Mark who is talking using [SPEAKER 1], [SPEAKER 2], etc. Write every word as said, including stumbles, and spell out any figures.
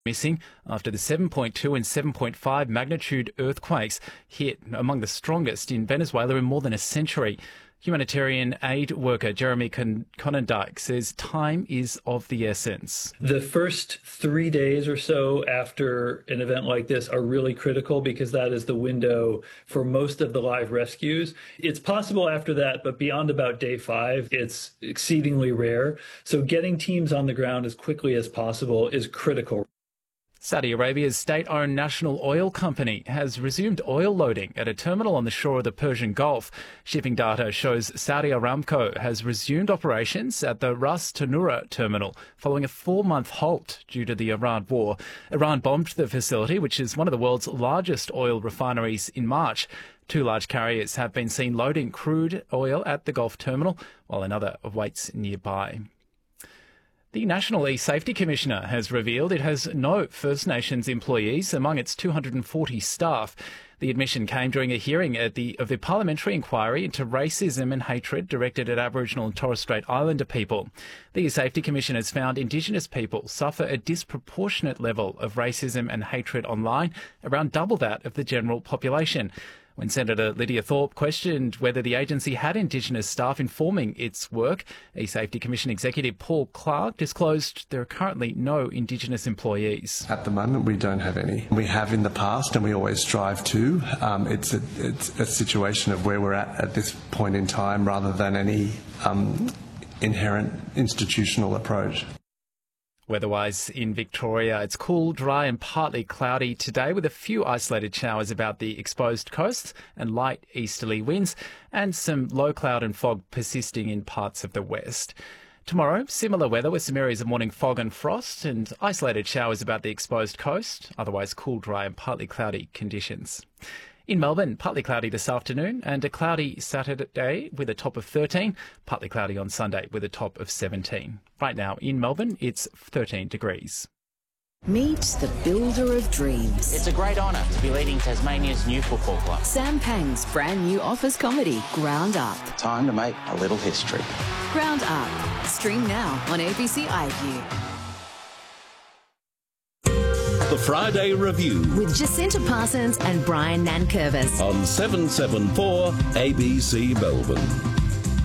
[SPEAKER 1] missing after the seven point two and seven point five magnitude earthquakes hit, among the strongest in Venezuela in more than a century. Humanitarian aid worker Jeremy Con- Conondike says time is of the essence.
[SPEAKER 2] The first three days or so after an event like this are really critical because that is the window for most of the live rescues. It's possible after that, but beyond about day five, it's exceedingly rare. So getting teams on the ground as quickly as possible is critical.
[SPEAKER 1] Saudi Arabia's state-owned national oil company has resumed oil loading at a terminal on the shore of the Persian Gulf. Shipping data shows Saudi Aramco has resumed operations at the Ras Tanura terminal following a four-month halt due to the Iran war. Iran bombed the facility, which is one of the world's largest oil refineries, in March. Two large carriers have been seen loading crude oil at the Gulf terminal, while another awaits nearby. The National E-Safety Commissioner has revealed it has no First Nations employees among its two hundred forty staff. The admission came during a hearing at the, of the Parliamentary Inquiry into Racism and Hatred directed at Aboriginal and Torres Strait Islander people. The E-Safety Commission has found Indigenous people suffer a disproportionate level of racism and hatred online, around double that of the general population. When Senator Lydia Thorpe questioned whether the agency had Indigenous staff informing its work, E-Safety Commission Executive Paul Clark disclosed there are currently no Indigenous employees.
[SPEAKER 3] At the moment, we don't have any. We have in the past, and we always strive to. Um, it's, a, it's a situation of where we're at at this point in time rather than any um, inherent institutional approach.
[SPEAKER 1] Weather-wise in Victoria, it's cool, dry and partly cloudy today with a few isolated showers about the exposed coasts and light easterly winds and some low cloud and fog persisting in parts of the west. Tomorrow, similar weather with some areas of morning fog and frost and isolated showers about the exposed coast, otherwise cool, dry and partly cloudy conditions. In Melbourne, partly cloudy this afternoon and a cloudy Saturday with a top of thirteen, partly cloudy on Sunday with a top of seventeen. Right now in Melbourne, it's thirteen degrees.
[SPEAKER 4] Meet the builder of dreams.
[SPEAKER 5] It's a great honour to be leading Tasmania's new football club.
[SPEAKER 4] Sam Pang's brand new office comedy, Ground Up.
[SPEAKER 5] Time to make a little history.
[SPEAKER 4] Ground Up. Stream now on A B C iView.
[SPEAKER 6] The Friday Review
[SPEAKER 4] with Jacinta Parsons and Brian Nankervis
[SPEAKER 6] on seven seven four A B C Melbourne.